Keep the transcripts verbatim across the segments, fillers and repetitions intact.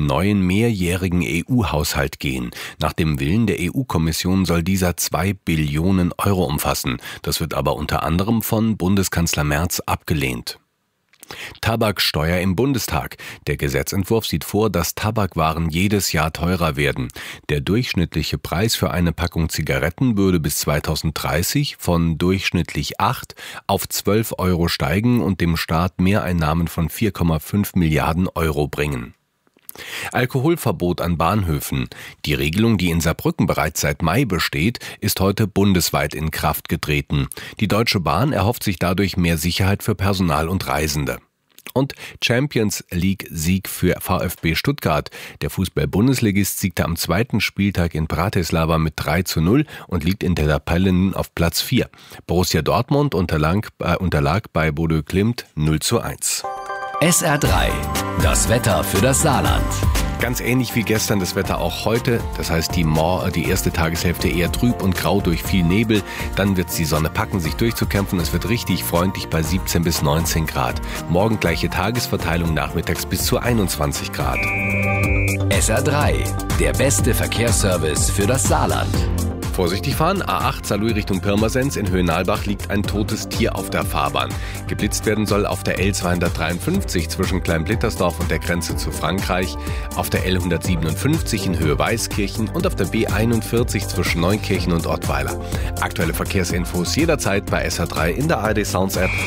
einen neuen mehrjährigen E U-Haushalt gehen. Nach dem Willen der E U-Kommission soll dieser zwei Billionen Euro umfassen. Das wird aber unter anderem von Bundeskanzler Merz abgelehnt. Tabaksteuer im Bundestag. Der Gesetzentwurf sieht vor, dass Tabakwaren jedes Jahr teurer werden. Der durchschnittliche Preis für eine Packung Zigaretten würde bis zweitausenddreißig von durchschnittlich acht auf zwölf Euro steigen und dem Staat Mehreinnahmen von vier Komma fünf Milliarden Euro bringen. Alkoholverbot an Bahnhöfen. Die Regelung, die in Saarbrücken bereits seit Mai besteht, ist heute bundesweit in Kraft getreten. Die Deutsche Bahn erhofft sich dadurch mehr Sicherheit für Personal und Reisende. Und Champions League-Sieg für VfB Stuttgart. Der Fußball-Bundesligist siegte am zweiten Spieltag in Bratislava mit drei zu null und liegt in der Tabelle nun auf Platz vier. Borussia Dortmund unterlag, äh, unterlag bei Bodø Glimt null zu eins. S R drei, das Wetter für das Saarland. Ganz ähnlich wie gestern das Wetter auch heute. Das heißt, die, Mor- die erste Tageshälfte eher trüb und grau durch viel Nebel. Dann wird es die Sonne packen, sich durchzukämpfen. Es wird richtig freundlich bei siebzehn bis neunzehn Grad. Morgen gleiche Tagesverteilung, nachmittags bis zu einundzwanzig Grad. S R drei, der beste Verkehrsservice für das Saarland. Vorsichtig fahren, A acht Saarlouis Richtung Pirmasens. In Höhenalbach liegt ein totes Tier auf der Fahrbahn. Geblitzt werden soll auf der L zweihundertdreiundfünfzig zwischen Kleinblittersdorf und der Grenze zu Frankreich, auf der L hundertsiebenundfünfzig in Höhe Weißkirchen und auf der B einundvierzig zwischen Neunkirchen und Ottweiler. Aktuelle Verkehrsinfos jederzeit bei S R drei in der A R D Sounds App.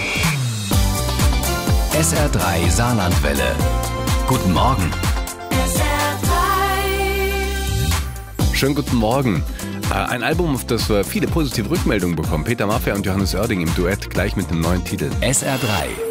S R drei Saarlandwelle. Guten Morgen. S R drei. Schönen guten Morgen. Ein Album, auf das wir viele positive Rückmeldungen bekommen. Peter Maffay und Johannes Oerding im Duett, gleich mit einem neuen Titel. S R drei.